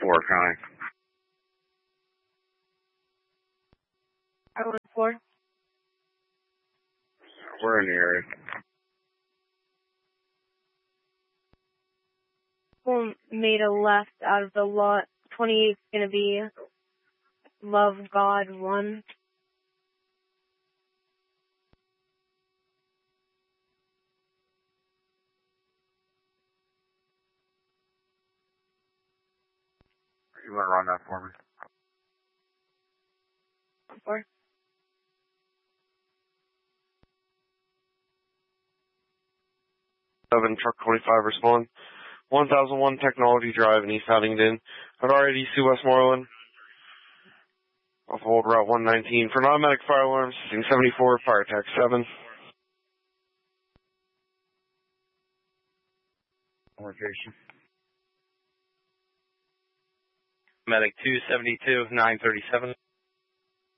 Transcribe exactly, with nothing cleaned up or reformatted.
four, County. I one four. We're in the area. Someone made a left out of the lot. twenty-eight is going to be Love God one. You want to run that for me? Four. seven, truck twenty-five, respond. one thousand one Technology Drive in East Huntington. At R eighty C Westmoreland. Off hold route one nineteen. For non-medic fire alarms, seventy-four, fire attack seven. Location. Medic two seventy-two, nine thirty-seven.